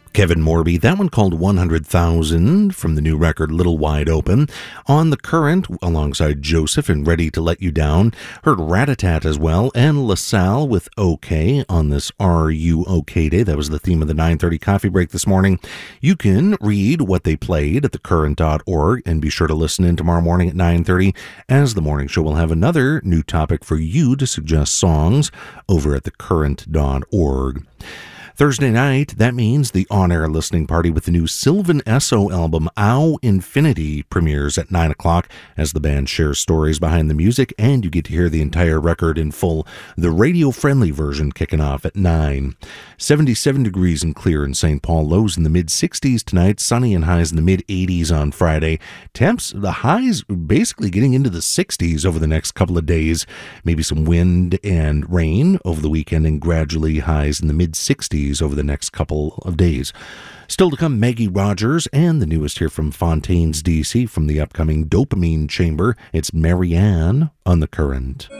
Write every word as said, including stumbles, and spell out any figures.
Kevin Morby, that one called one hundred thousand from the new record Little Wide Open. On the Current, alongside Joseph and Ready to Let You Down. Heard Rat-a-Tat as well, and LaSalle with OK on this Are You OK Day. That was the theme of the nine thirty coffee break this morning. You can read what they played at the current dot org and be sure to listen in tomorrow morning at nine thirty, as the morning show will have another new topic for you to suggest songs over at the current dot org. Thursday night, that means the on-air listening party with the new Sylvan Esso album, Ow Infinity, premieres at nine o'clock as the band shares stories behind the music, and you get to hear the entire record in full, the radio-friendly version kicking off at nine. seventy-seven degrees and clear in Saint Paul, lows in the mid-sixties tonight, sunny and highs in the mid-eighties on Friday. Temps, the highs basically getting into the sixties over the next couple of days. Maybe some wind and rain over the weekend, and gradually highs in the mid-sixties over the next couple of days. Still to come, Maggie Rogers, and the newest here from Fontaines, D C, from the upcoming Dopamine Chamber. It's Marianne on the Current.